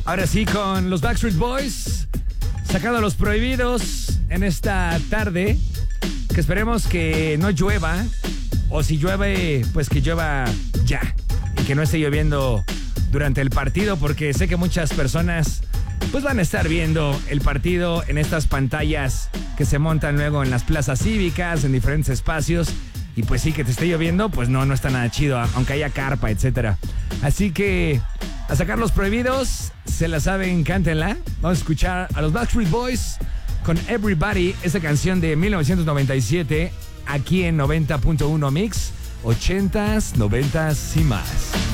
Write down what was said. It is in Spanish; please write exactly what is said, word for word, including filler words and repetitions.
Ahora sí, con los Backstreet Boys, sacando a los prohibidos en esta tarde, que esperemos que no llueva, o si llueve, pues que llueva ya, y que no esté lloviendo durante el partido, porque sé que muchas personas pues van a estar viendo el partido en estas pantallas que se montan luego en las plazas cívicas, en diferentes espacios, y pues sí, que te esté lloviendo, pues no, no está nada chido, aunque haya carpa, etcétera. Así que a sacar los prohibidos, se la saben, cántenla. Vamos a escuchar a los Backstreet Boys con Everybody, esta canción de mil novecientos noventa y siete, aquí en noventa punto uno Mix, ochentas, noventas y más.